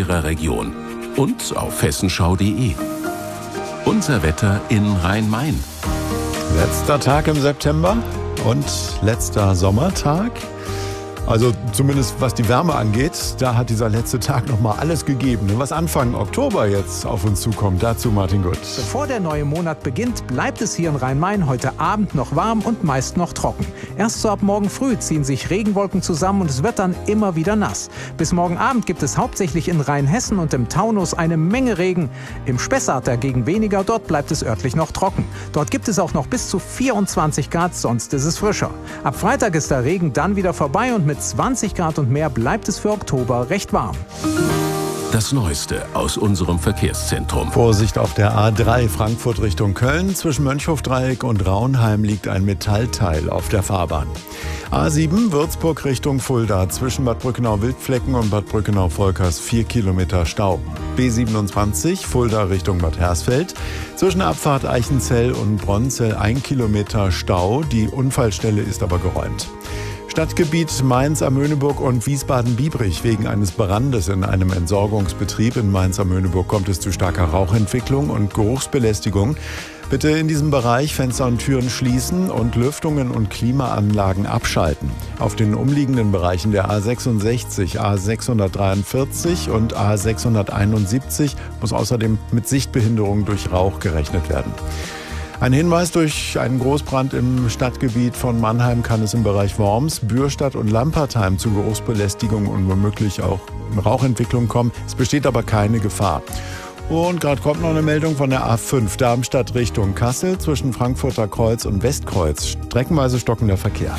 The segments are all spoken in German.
Ihrer Region und auf hessenschau.de. Unser Wetter in Rhein-Main. Letzter Tag im September und letzter Sommertag. Also zumindest was die Wärme angeht, da hat dieser letzte Tag nochmal alles gegeben. Was Anfang Oktober jetzt auf uns zukommt, dazu Martin Gut. Bevor der neue Monat beginnt, bleibt es hier in Rhein-Main heute Abend noch warm und meist noch trocken. Erst so ab morgen früh ziehen sich Regenwolken zusammen und es wird dann immer wieder nass. Bis morgen Abend gibt es hauptsächlich in Rheinhessen und im Taunus eine Menge Regen. Im Spessart dagegen weniger, dort bleibt es örtlich noch trocken. Dort gibt es auch noch bis zu 24 Grad, sonst ist es frischer. Ab Freitag ist der Regen dann wieder vorbei und mit 20 Grad und mehr bleibt es für Oktober recht warm. Das Neueste aus unserem Verkehrszentrum. Vorsicht auf der A3 Frankfurt Richtung Köln. Zwischen Mönchhofdreieck und Raunheim liegt ein Metallteil auf der Fahrbahn. A7 Würzburg Richtung Fulda. Zwischen Bad Brückenau-Wildflecken und Bad Brückenau-Volkers 4 Kilometer Stau. B27 Fulda Richtung Bad Hersfeld. Zwischen Abfahrt Eichenzell und Bronzell 1 Kilometer Stau. Die Unfallstelle ist aber geräumt. Stadtgebiet Mainz-Amöneburg und Wiesbaden-Biebrich. Wegen eines Brandes in einem Entsorgungsbetrieb in Mainz-Amöneburg kommt es zu starker Rauchentwicklung und Geruchsbelästigung. Bitte in diesem Bereich Fenster und Türen schließen und Lüftungen und Klimaanlagen abschalten. Auf den umliegenden Bereichen der A66, A643 und A671 muss außerdem mit Sichtbehinderung durch Rauch gerechnet werden. Ein Hinweis: durch einen Großbrand im Stadtgebiet von Mannheim kann es im Bereich Worms, Bürstadt und Lampertheim zu Geruchsbelästigung und womöglich auch Rauchentwicklung kommen. Es besteht aber keine Gefahr. Und gerade kommt noch eine Meldung von der A5 Darmstadt Richtung Kassel zwischen Frankfurter Kreuz und Westkreuz. Streckenweise stockender Verkehr.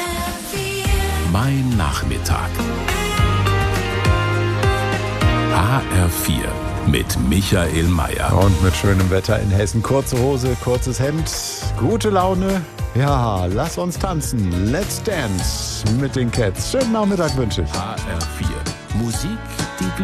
Mein Nachmittag. HR4 mit Michael Mayer. Und mit schönem Wetter in Hessen. Kurze Hose, kurzes Hemd, gute Laune. Ja, lass uns tanzen. Let's dance mit den Cats. Schönen Nachmittag wünsche ich. HR4 Musik, die